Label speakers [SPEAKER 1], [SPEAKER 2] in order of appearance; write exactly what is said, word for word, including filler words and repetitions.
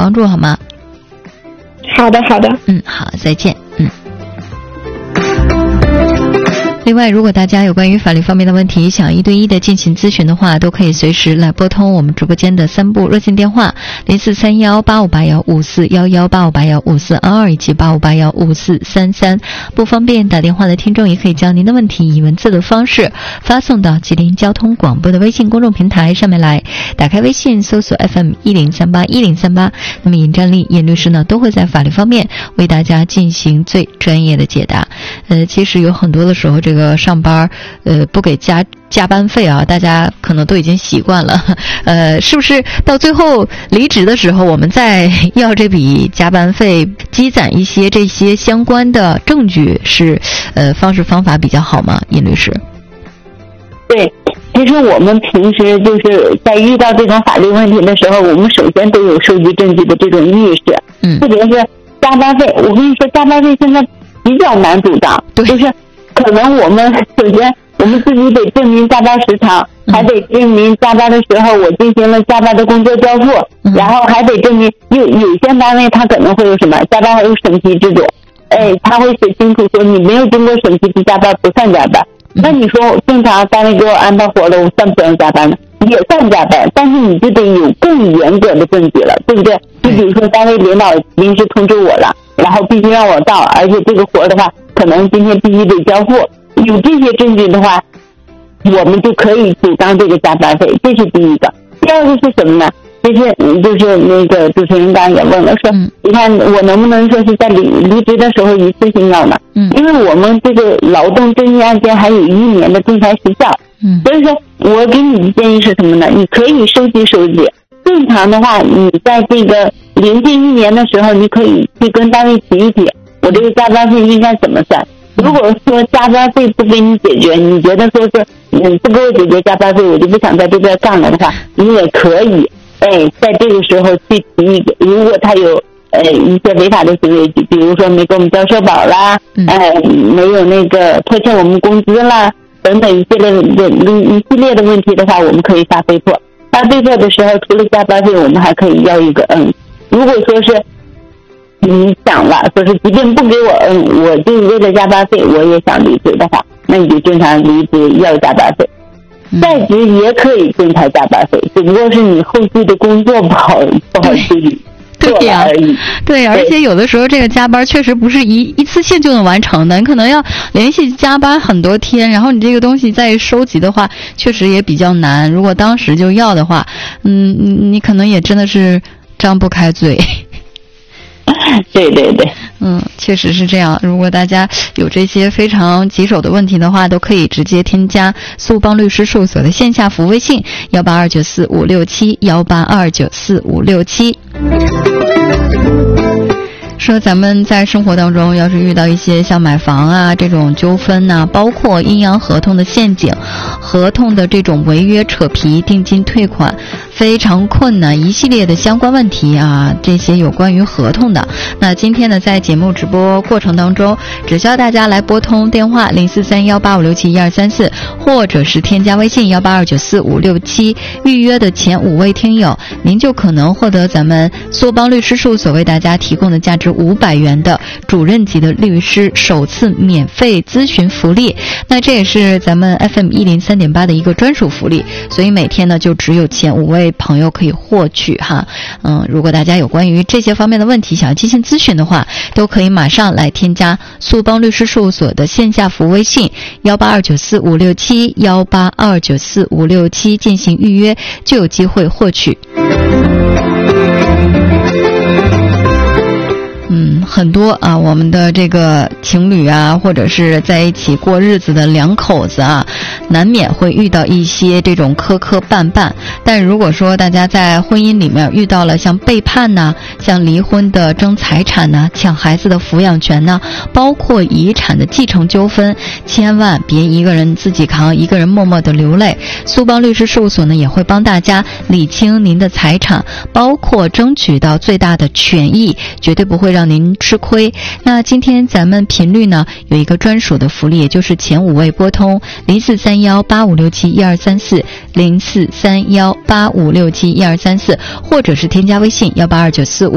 [SPEAKER 1] 帮助，好吗？
[SPEAKER 2] 好的，好的。
[SPEAKER 1] 嗯，好，再见。嗯。另外，如果大家有关于法律方面的问题想一对一的进行咨询的话，都可以随时来拨通我们直播间的三部热线电话零四三幺八五八幺五四幺幺八五八幺五四二二以及八五八幺五四三三。不方便打电话的听众也可以将您的问题以文字的方式发送到吉林交通广播的微信公众平台上面来。打开微信搜索 F M 一零三八一零三八，那么尹占丽尹律师呢都会在法律方面为大家进行最专业的解答。呃，其实有很多的时候，这个上班呃不给加加班费啊，大家可能都已经习惯了。呃，是不是到最后离职的时候，我们再要这笔加班费，积攒一些这些相关的证据，是呃方式方法比较好吗？尹律师？
[SPEAKER 2] 对，其实我们平时就是在遇到这种法律问题的时候，我们首先都有收集证据的这种意识。
[SPEAKER 1] 嗯，
[SPEAKER 2] 特别是加班费，我跟你说，加班费现在比较难主张，就是可能我们首先我们自己得证明加班时长，
[SPEAKER 1] 嗯、
[SPEAKER 2] 还得证明加班的时候我进行了加班的工作交付，
[SPEAKER 1] 嗯、
[SPEAKER 2] 然后还得证明有有些单位他可能会有什么加班还有审批制度，哎，他会写清楚说你没有经过审批的加班不算加班。嗯、那你说正常单位给我安排活了，我算不算加班呢？也算加班，但是你就得有更严格的证据了，对不对？就比如说单位领导临时通知我了，然后必须让我到，而且这个活的话可能今天必须得交付，有这些证据的话，我们就可以主张这个加班费，这是第一个。第二个是什么呢？就是就是那个主持人刚刚也问了，说、嗯、你看我能不能说是在离离职的时候一次性要呢？嗯，因为我们这个劳动争议案件还有一年的仲裁时效，嗯，所以说我给你的建议是什么呢？你可以收集收集，正常的话，你在这个临近一年的时候，你可以去跟单位提一提，我这个加班费应该怎么算？如果说加班费不给你解决，你觉得说是嗯不给我解决加班费，我就不想在这边干了的话，你也可以。哎，在这个时候去提一个，如果他有呃一些违法的行为，比如说没给我们交社保啦，哎、呃，没有那个拖欠我们工资啦，等等一系列的一系列的问题的话，我们可以发备迫。发备迫的时候，除了加班费，我们还可以要一个嗯。如果说是你想了，说是即便不给我嗯，我就为了加班费，我也想离职的话，那你就正常离职要加班费。在职也可以正常加班费，只不过是你后续的工作不好不好处理，
[SPEAKER 1] 对呀、啊，
[SPEAKER 2] 而已。
[SPEAKER 1] 对，而且有的时候这个加班确实不是一一次性就能完成的，你可能要连续加班很多天，然后你这个东西再收集的话，确实也比较难。如果当时就要的话，嗯，你可能也真的是张不开嘴。
[SPEAKER 2] 对对对，
[SPEAKER 1] 嗯，确实是这样。如果大家有这些非常棘手的问题的话，都可以直接添加苏邦律师事务所的线下服务微信幺八二九四五六七幺八二九四五六七。说咱们在生活当中要是遇到一些像买房啊这种纠纷呐、啊，包括阴阳合同的陷阱，合同的这种违约扯皮、定金退款非常困难，一系列的相关问题啊，这些有关于合同的。那今天呢，在节目直播过程当中，只需要大家来拨通电话零四三幺八五六七一二三四，或者是添加微信幺八二九四五六七，预约的前五位听友，您就可能获得咱们苏邦律师事务所为大家提供的价值五百元的主任级的律师首次免费咨询福利。那这也是咱们 F M 一零三点八的一个专属福利，所以每天呢就只有前五位朋友可以获取哈。嗯，如果大家有关于这些方面的问题想要进行咨询的话，都可以马上来添加苏邦律师事务所的线下服务微信幺八二九四五六七幺八二九四五六七进行预约，就有机会获取。嗯，很多啊，我们的这个情侣啊，或者是在一起过日子的两口子啊，难免会遇到一些这种磕磕绊绊。但如果说大家在婚姻里面遇到了像背叛呐、啊、像离婚的争财产呐、啊、抢孩子的抚养权呐、啊，包括遗产的继承纠纷，千万别一个人自己扛，一个人默默的流泪。苏邦律师事务所呢，也会帮大家理清您的财产，包括争取到最大的权益，绝对不会让让您吃亏。那今天咱们频率呢有一个专属的福利，也就是前五位拨通零四三幺八五六七一二三四零四三幺八五六七一二三四，或者是添加微信幺八二九四五